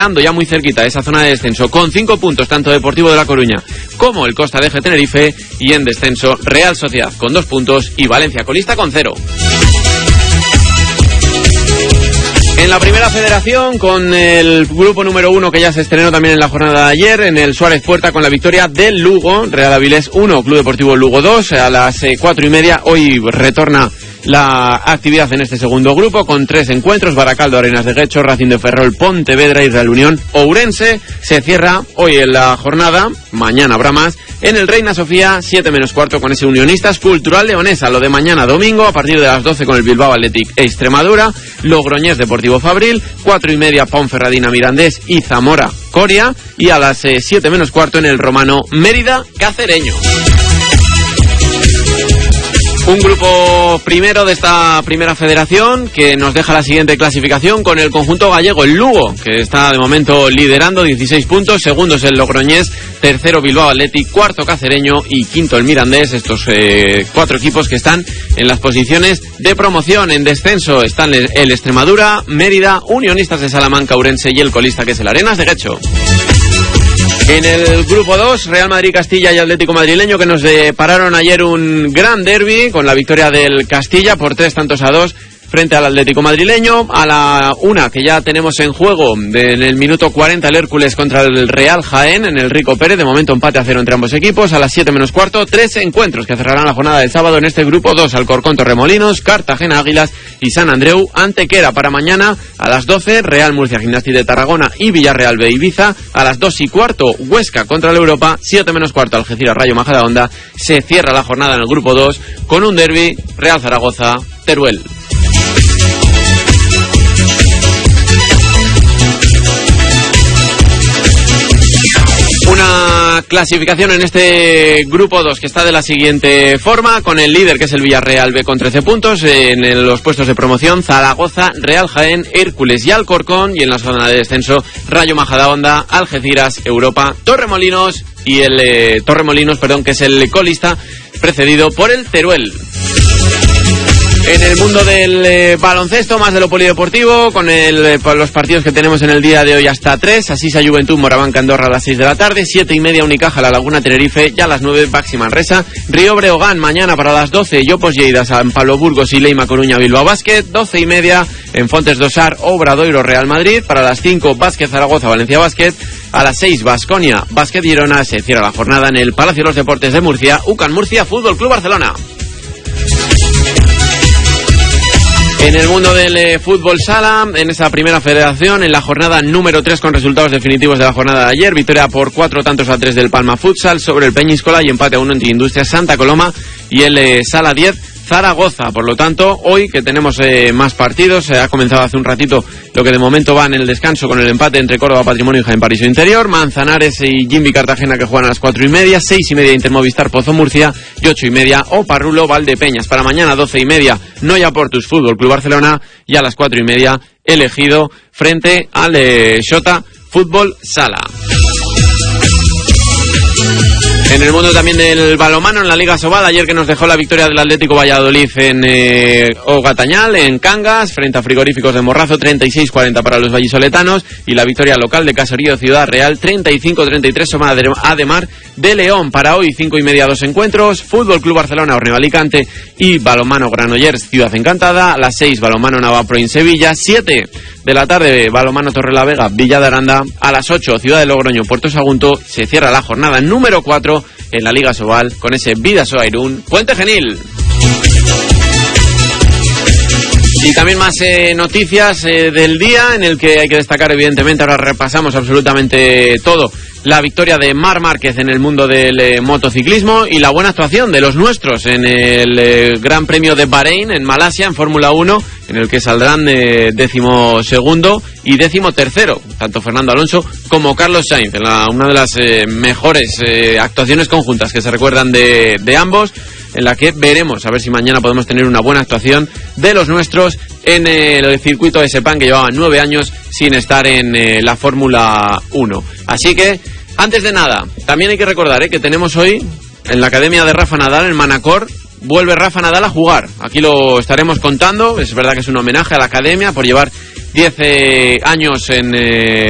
ya muy cerquita de esa zona de descenso, con 5 puntos tanto Deportivo de La Coruña como el Costa de Tenerife, y en descenso Real Sociedad con 2 puntos y Valencia colista con 0. En la primera federación, con el grupo número 1 que ya se estrenó también en la jornada de ayer, en el Suárez Puerta, con la victoria del Lugo, Real Avilés 1, Club Deportivo Lugo 2, a las 4:30. Hoy retorna la actividad en este segundo grupo, con 3 encuentros: Baracaldo, Arenas de Guecho, Racing de Ferrol, Pontevedra y Real Unión Ourense. Se cierra hoy en la jornada, mañana habrá más, en el Reina Sofía, 7:15, con ese Unionistas Cultural Leonesa. Lo de mañana domingo, a partir de las 12, con el Bilbao Athletic e Extremadura, Logroñés Deportivo Fabril, 4:30, Ponferradina Mirandés y Zamora Coria, y a las 7:15 en el Romano Mérida Cacereño. Un grupo primero de esta primera federación que nos deja la siguiente clasificación, con el conjunto gallego, el Lugo, que está de momento liderando, 16 puntos, segundo es el Logroñés, tercero Bilbao Athletic, cuarto Cacereño y quinto el Mirandés. Estos 4 equipos que están en las posiciones de promoción. En descenso están el Extremadura, Mérida, Unionistas de Salamanca, Ourense y el colista, que es el Arenas de Guecho. En el grupo 2, Real Madrid, Castilla y Atlético Madrileño, que nos depararon ayer un gran derbi, con la victoria del Castilla por 3-2 frente al Atlético Madrileño. A la 1, que ya tenemos en juego, en el minuto 40, el Hércules contra el Real Jaén en el Rico Pérez, de momento empate a 0 entre ambos equipos. A las 7:15, 3 encuentros que cerrarán la jornada del sábado en este grupo 2: Alcorcón Torremolinos, Cartagena Águilas y San Andreu Antequera. Para mañana a las 12, Real Murcia Gimnástica de Tarragona y Villarreal B Ibiza. A las 2:15, Huesca contra el Europa. 7:15, Algeciras Rayo Majadahonda. Se cierra la jornada en el grupo 2 con un derbi: Real Zaragoza Teruel. Una clasificación en este grupo 2 que está de la siguiente forma, con el líder, que es el Villarreal B, con 13 puntos, en los puestos de promoción Zaragoza, Real Jaén, Hércules y Alcorcón, y en la zona de descenso Rayo Majadahonda, Algeciras, Europa, Torremolinos y el Torremolinos, que es el colista, precedido por el Teruel. En el mundo del baloncesto, más de lo polideportivo, con los partidos que tenemos en el día de hoy hasta 3, Asisa Juventud, Morabanca Andorra a las 6 de la tarde, 7:30 Unicaja La Laguna Tenerife, y a las 9 Baxi Manresa, Río Breogán. Mañana para las 12 Llopos Lleida, San Pablo Burgos y Leima Coruña Bilbao Basket, 12:30 en Fontes Dosar Obradoiro Real Madrid, para las 5 Básquet Zaragoza Valencia Basket, a las 6 Baskonia Basket Girona. Se cierra la jornada en el Palacio de los Deportes de Murcia, UCAN Murcia Fútbol Club Barcelona. En el mundo del fútbol sala, en esa primera federación, en la jornada número 3, con resultados definitivos de la jornada de ayer, victoria por 4-3 del Palma Futsal sobre el Peñíscola, y empate a 1 entre Industrias Santa Coloma y el Sala 10 Zaragoza. Por lo tanto, hoy que tenemos más partidos, ha comenzado hace un ratito lo que de momento va en el descanso, con el empate entre Córdoba Patrimonio y Jaén Paraíso Interior, Manzanares y Jimby Cartagena, que juegan a las 4:30, 6:30 Intermovistar Pozo Murcia y 8:30 Oparrulo Valdepeñas. Para mañana 12:30 Noia Portus Fútbol Club Barcelona, y a las 4:30 El Ejido frente al Xota Fútbol Sala. En el mundo también del balonmano, en la Liga Sobal, ayer que nos dejó la victoria del Atlético Valladolid en Ogatañal, en Cangas, frente a Frigoríficos de Morrazo, 36-40 para los vallisoletanos, y la victoria local de Caserío Ciudad Real, 35-33 sobre Ademar de León. Para hoy, 5:30 2 encuentros: Fútbol Club Barcelona Orneo Alicante y balonmano Granollers Ciudad Encantada. A las 6 balonmano Navapro en Sevilla, 7 de la tarde balonmano Torrelavega Villa de Aranda. A las 8 Ciudad de Logroño Puerto Sagunto. Se cierra la jornada número 4 en la Liga Sobal con ese Bidasoa Irún Puente Genil. Y también más noticias del día, en el que hay que destacar, evidentemente, ahora repasamos absolutamente todo: la victoria de Marc Márquez en el mundo del motociclismo, y la buena actuación de los nuestros en el Gran Premio de Bahrein, en Malasia, en Fórmula 1, en el que saldrán 12º y 13º, tanto Fernando Alonso como Carlos Sainz, en una de las mejores actuaciones conjuntas que se recuerdan de ambos, en la que veremos a ver si mañana podemos tener una buena actuación de los nuestros en el circuito de Sepang, que llevaba 9 años sin estar en la Fórmula 1. Así que, antes de nada, también hay que recordar que tenemos hoy en la Academia de Rafa Nadal, en Manacor, vuelve Rafa Nadal a jugar. Aquí lo estaremos contando. Es verdad que es un homenaje a la Academia por llevar 10 años en